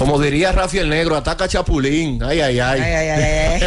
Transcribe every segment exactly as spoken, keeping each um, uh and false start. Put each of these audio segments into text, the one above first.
Como diría Rafi el Negro, ataca Chapulín. Ay, ay, ay. Ay, ay, ay,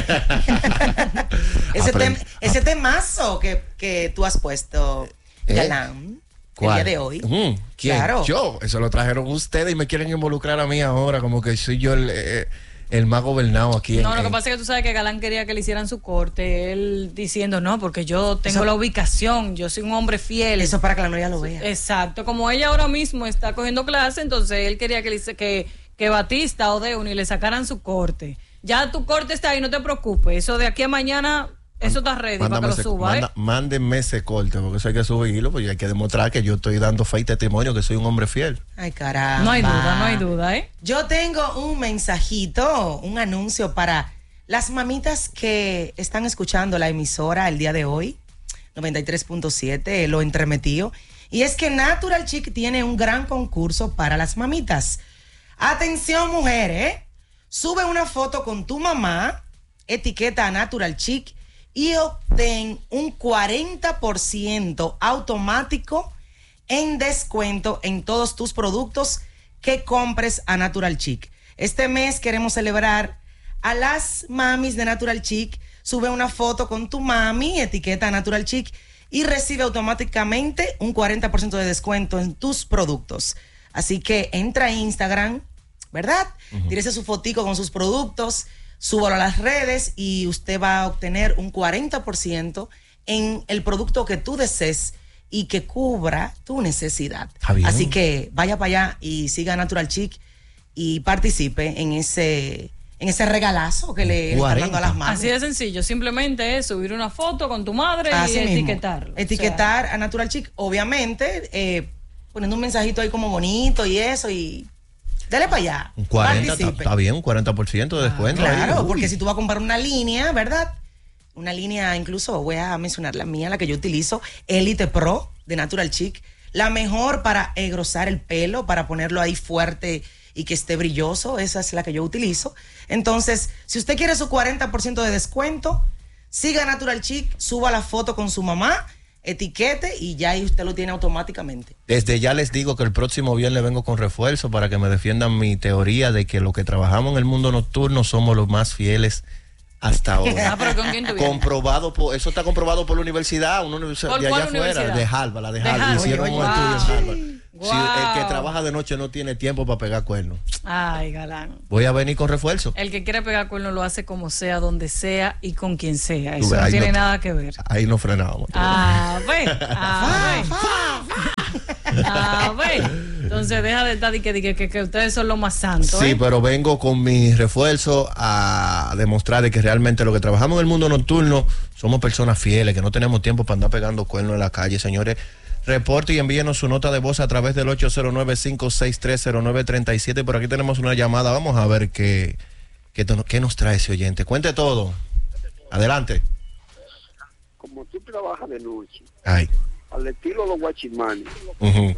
ay. ese, tem, ese temazo que, que tú has puesto, ¿Eh? Galán, ¿cuál? El día de hoy. Mm, ¿Quién? Claro. Yo. Eso lo trajeron ustedes y me quieren involucrar a mí ahora, como que soy yo el... Eh, el más gobernado aquí. No, en, lo que pasa es que tú sabes que Galán quería que le hicieran su corte, él diciendo, no, porque yo tengo eso, la ubicación, yo soy un hombre fiel. Eso es para que la novia lo vea. Exacto, como ella ahora mismo está cogiendo clase, entonces él quería que, le, que, que Batista o Deuni le sacaran su corte. Ya tu corte está ahí, no te preocupes, eso de aquí a mañana... Eso está ready para que lo suba, manda, ¿eh? Mándenme ese corte, porque eso hay que subirlo, porque hay que demostrar que yo estoy dando fe y testimonio que soy un hombre fiel. Ay, caramba. No hay duda, no hay duda, ¿eh? Yo tengo un mensajito, un anuncio para las mamitas que están escuchando la emisora el día de hoy, noventa y tres punto siete, lo entremetido. Y es que Natural Chic tiene un gran concurso para las mamitas. Atención, mujeres, ¿eh? Sube una foto con tu mamá, etiqueta a Natural Chic y obtén un cuarenta por ciento automático en descuento en todos tus productos que compres a Natural Chic. Este mes queremos celebrar a las mamis de Natural Chic. Sube una foto con tu mami, etiqueta a Natural Chic y recibe automáticamente un cuarenta por ciento de descuento en tus productos. Así que entra a Instagram, ¿verdad? Uh-huh. Tírese su fotico con sus productos, súbalo a las redes y usted va a obtener un cuarenta por ciento en el producto que tú desees y que cubra tu necesidad. Así que vaya para allá y siga Natural Chic y participe en ese, en ese regalazo que le, le están dando a las madres. Así de sencillo, simplemente es subir una foto con tu madre Así y mismo. etiquetarlo. Etiquetar o sea. a Natural Chic, obviamente, eh, poniendo un mensajito ahí como bonito y eso y... Dale para allá. Un cuarenta, está bien, un cuarenta por ciento de descuento. Ah, claro, ahí. Porque si tú vas a comprar una línea, ¿verdad? Una línea, incluso voy a mencionar la mía, la que yo utilizo, Elite Pro de Natural Chic, la mejor para engrosar el pelo, para ponerlo ahí fuerte y que esté brilloso, esa es la que yo utilizo. Entonces, si usted quiere su cuarenta por ciento de descuento, siga Natural Chic, suba la foto con su mamá, etiquete y ya ahí usted lo tiene automáticamente. Desde ya les digo que el próximo viernes vengo con refuerzo para que me defiendan mi teoría de que los que trabajamos en el mundo nocturno somos los más fieles hasta ahora. Ah, pero ¿con quién tú vienes? Comprobado por, eso está comprobado por la universidad, una universidad de allá afuera, de Harvard, la de Harvard, hicieron un estudio en Harvard. Wow. Si el que trabaja de noche no tiene tiempo para pegar cuernos. Ay, Galán. Voy a venir con refuerzo. El que quiere pegar cuernos lo hace como sea, donde sea y con quien sea. Eso no tiene no, nada que ver. Ahí no frenábamos. Ah, ve. Ah, ve. Ah, ve. Entonces deja de estar y que, que, que, que ustedes son los más santos. Sí, ¿eh? pero vengo con mi refuerzo a demostrar de que realmente lo que trabajamos en el mundo nocturno somos personas fieles, que no tenemos tiempo para andar pegando cuernos en la calle, señores. Reporte y envíenos su nota de voz a través del ocho cero nueve, cinco seis tres, cero nueve tres siete. Por aquí tenemos una llamada. Vamos a ver qué, qué, qué nos trae ese oyente. Cuente todo. Adelante. Como tú trabajas de noche, Ay. al estilo de los guachimanes, uh-huh.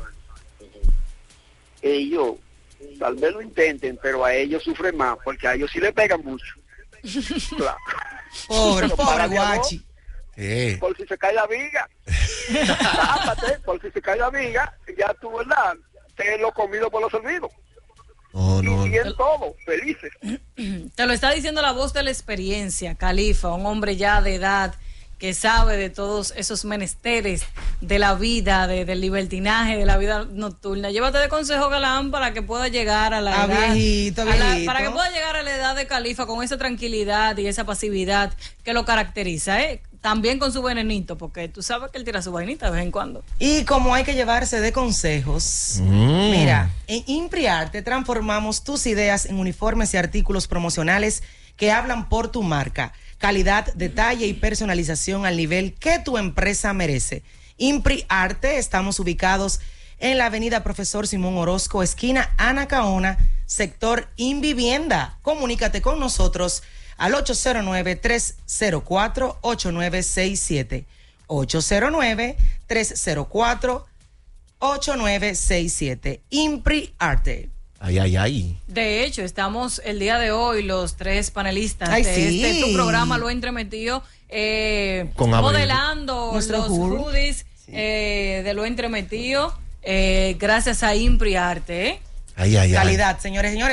ellos tal vez lo intenten, pero a ellos sufren más, porque a ellos sí le pegan mucho. Claro. Pobre, pobre guachi. Sí. Por si se cae la viga, tápate, por si se cae la viga, ya tú, ¿verdad? Te lo comido por los olvidos. Oh, no. Y bien todo, felices. Te lo está diciendo la voz de la experiencia, Califa, un hombre ya de edad que sabe de todos esos menesteres de la vida, de, del libertinaje, de la vida nocturna. Llévate de consejo, Galán, para que pueda llegar a la ah, edad, viejito, a la, viejito. para que pueda llegar a la edad de Califa con esa tranquilidad y esa pasividad que lo caracteriza, ¿eh? También con su venenito, porque tú sabes que él tira su vainita de vez en cuando. Y como hay que llevarse de consejos, mm. mira, en Impriarte transformamos tus ideas en uniformes y artículos promocionales que hablan por tu marca. Calidad, detalle y personalización al nivel que tu empresa merece. Impriarte, estamos ubicados en la avenida Profesor Simón Orozco, esquina Anacaona, sector Invivienda. Comunícate con nosotros al ocho cero nueve, tres cero cuatro, ocho nueve seis siete. ocho cero nueve, tres cero cuatro, ocho nueve seis siete. Impriarte. Ay, ay, ay. De hecho, estamos el día de hoy los tres panelistas ay, de sí. este tu programa Lo Entremetido eh, Con modelando Nuestro los hood. hoodies sí. eh, de Lo Entremetido eh, gracias a Impriarte. ¿eh? Ay, ay, calidad, ay. señores, señores.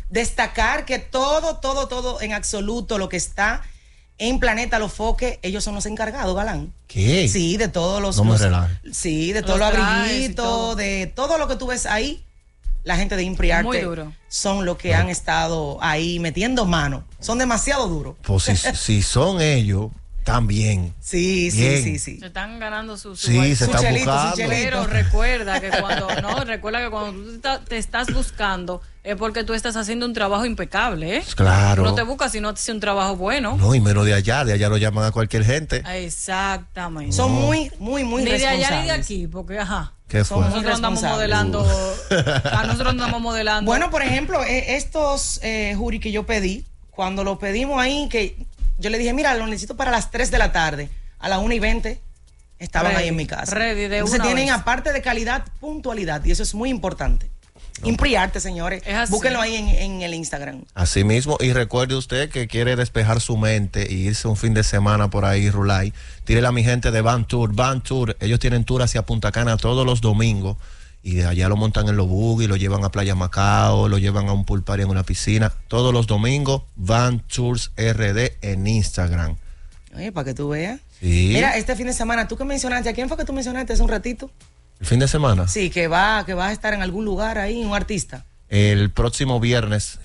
destacar que todo, todo, todo en absoluto lo que está en Planeta Los Foques, ellos son los encargados, Galán. ¿Qué? Sí, de todos los... No me los- relajes. sí, de todos Los los trajes y abriguitos, todo. de todo lo que tú ves ahí. La gente de Impriarte Muy duro. son los que han estado ahí metiendo mano. Son demasiado duros. Pues si, si son ellos, también. Sí, sí, Bien. sí, sí. Se están ganando su, su Sí, su- se Su están chelito, su buscando. chelito. Pero recuerda que cuando no, recuerda que cuando tú te, está- te estás buscando es porque tú estás haciendo un trabajo impecable, ¿eh? Claro. Tú no te buscas si no haces un trabajo bueno. No, y menos de allá, de allá lo llaman a cualquier gente. Exactamente. Son muy, muy, muy ni de responsables. allá ni de aquí, porque ajá. ¿Qué Son fue? muy Nosotros andamos responsables. modelando, a nosotros andamos modelando. Bueno, por ejemplo, eh, estos eh, jury que yo pedí, cuando lo pedimos ahí, que yo le dije, mira, lo necesito para las tres de la tarde, a las una y veinte, estaban Ready, ahí en mi casa. ready de Entonces una tienen, vez. aparte de calidad, puntualidad, y eso es muy importante. Impriarte, señores. Es así. Búsquenlo ahí en, en el Instagram. Así mismo, y recuerde usted que quiere despejar su mente y irse un fin de semana por ahí, Rulay, tírele a mi gente de Van Tour. Van Tour, ellos tienen tour hacia Punta Cana todos los domingos y de allá lo montan en los buggy, lo llevan a Playa Macao, lo llevan a un pool party en una piscina. Todos los domingos, Van Tours R D en Instagram. Oye, para que tú veas. Sí. Mira, este fin de semana, tú que mencionaste, ¿a quién fue que tú mencionaste hace un ratito? El fin de semana. Sí, que va, que va a estar en algún lugar ahí, un artista. El próximo viernes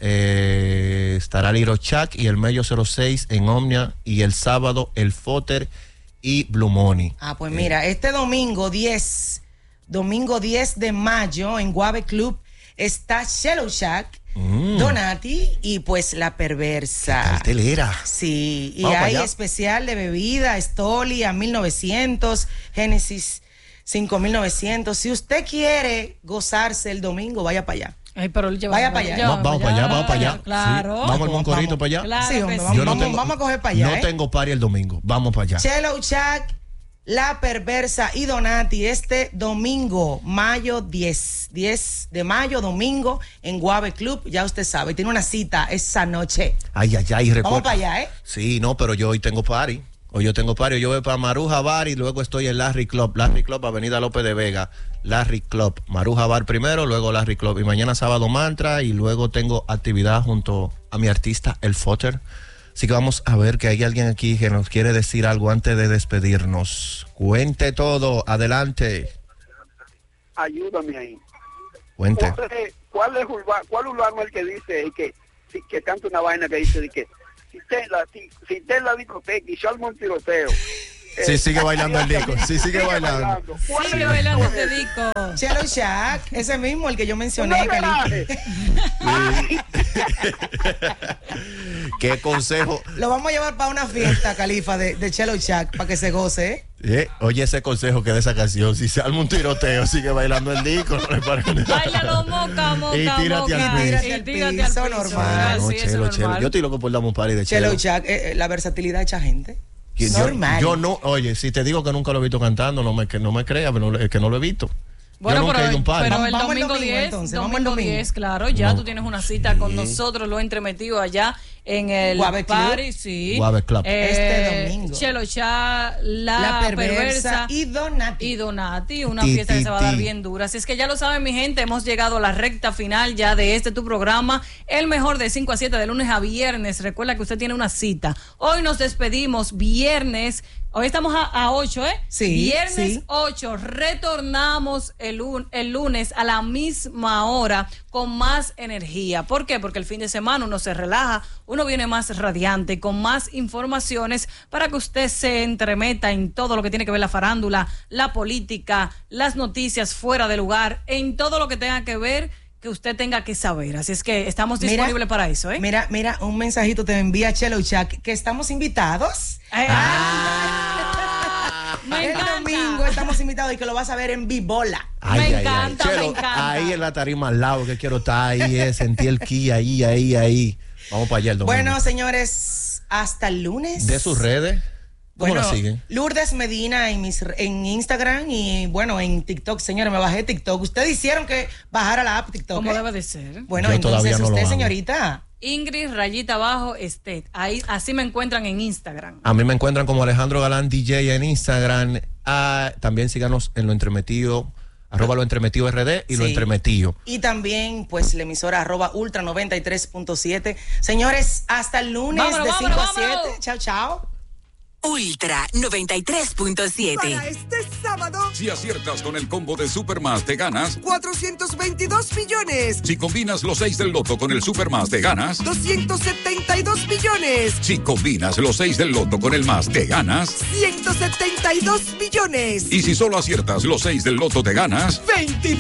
eh, estará Liro Chuck y el Mello cero seis en Omnia, y el sábado el Foter y Blue Money. Ah, pues mira, este domingo diez, domingo diez de mayo en Guave Club está Shello Shack, Mm. Donati y pues La Perversa. Cartelera. Sí, y Vamos pa' hay allá. especial de bebida, Stoli a mil novecientos, Génesis cinco mil novecientos. Si usted quiere gozarse el domingo, vaya para allá. Ay, pero él lleva- Vaya para allá. lleva Va- vamos para allá, vamos para allá. Claro. Sí, vamos al Moncorito para allá. Claro Sí, que hombre, sí. vamos, Yo no vamos, tengo- vamos a coger para allá. No ¿eh? tengo party el domingo. Vamos para allá. Chelo Shack, La Perversa y Donati este domingo, mayo diez, diez de mayo, domingo, en Guave Club. Ya usted sabe, tiene una cita esa noche. Ay, ay, ay. recuerda- Vamos para allá, ¿eh? Sí, no, pero yo hoy tengo party. Hoy yo tengo party. Yo voy para Maruja Bar y luego estoy en Larry Club. Larry Club, Avenida López de Vega. Larry Club. Maruja Bar primero, luego Larry Club. Y mañana sábado Mantra y luego tengo actividad junto a mi artista, el Foter. Así que vamos a ver que hay alguien aquí que nos quiere decir algo antes de despedirnos. Cuente todo. Adelante. Ayúdame ahí. Cuente. ¿Cuál es, cuál es urba- cuál urbano es el que dice y que, si- que canta una vaina que dice de que si te en la, si, si te en la discoteca y yo armo un tiroteo? Sí, Eh, sigue bailando el disco. Sí, sigue bailando. ¿Cuál Sigue es bailando ese? este disco. Chelo Shack, ese mismo, el que yo No mencioné. relaje. Cali. ¿Qué consejo? Lo vamos a llevar para una fiesta, Califa, de, de Chelo Shack, para que se goce, ¿eh? Eh, oye ese consejo que de esa canción, si se arma un tiroteo, sigue bailando el disco, no le pare nada. Báilalo, moca, moca, Y tírate moca. al piso. Tírate Y al tírate piso, al piso. normal. Ah, No, sí, eso es chelo, chelo. normal. Yo estoy loco por darme un party de Chelo chelo. Shack, eh, eh, la versatilidad hecha gente. Que yo, Normal. yo no, oye, si te digo que nunca lo he visto cantando, no me, que no me creas, pero no, es que no lo he visto. Bueno, yo nunca pero, he ido a un party. pero Vamos- el vamos el domingo domingo, diez, entonces, vamos el domingo domingo. diez, claro, ya No. tú tienes una cita con Sí. nosotros, lo he entremetido allá en el Guave Club. party, sí. Guave Club. Este domingo. Chelo Chá, la, La perversa, Perversa y Donati. y Donati, una Ti, fiesta que ti, se va a dar ti. bien dura. Así es que ya lo saben, mi gente, hemos llegado a la recta final ya de este tu programa, el mejor de cinco a siete de lunes a viernes. Recuerda que usted tiene una cita. Hoy nos despedimos, viernes. Hoy estamos a, a ocho, ¿eh? Sí, Viernes sí. ocho. Retornamos el, lun- el lunes a la misma hora con más energía. ¿Por qué? Porque el fin de semana uno se relaja, uno viene más radiante, con más informaciones para que usted se entremeta en todo lo que tiene que ver la farándula, la política, las noticias fuera de lugar, en todo lo que tenga que ver que usted tenga que saber. Así es que estamos Mira, disponibles para eso, ¿eh? Mira, mira, un mensajito te envía Chelo Shack, que estamos invitados. Eh, Me El encanta. domingo estamos invitados y que lo vas a ver en Vibola. Me encanta, me Chelo, encanta. ahí en la tarima al lado que quiero estar ahí, eh, sentí el ki ahí, ahí, ahí. Vamos para allá el domingo. Bueno, señores, hasta el lunes. De sus redes, ¿cómo Bueno, la siguen? Lourdes Medina en, mis, en Instagram y bueno, en TikTok, señores, me bajé TikTok. Ustedes hicieron que bajara la app TikTok. Como ¿eh? debe de ser. Bueno, Yo entonces todavía no lo usted, hago. señorita. Ingrid Rayita Abajo Estet. Ahí, así me encuentran en Instagram. A mí me encuentran como Alejandro Galán D J en Instagram. Ah, también síganos en lo entremetido arroba lo entremetido R D y Sí. lo entremetido. Y también, pues, la emisora arroba ultra noventa y tres punto siete. Señores, hasta el lunes Vámonos, de cinco vámonos, a siete. vámonos. Chao, chao. Ultra noventa y tres punto siete. Para este sábado, Si aciertas con el combo de Supermás, te ganas. cuatrocientos veintidós millones, Si combinas los seis del loto con el Supermás, te ganas. doscientos setenta y dos millones, Si combinas los seis del loto con el más, te ganas. ciento setenta y dos millones, Y si solo aciertas los seis del loto, te ganas. veintidós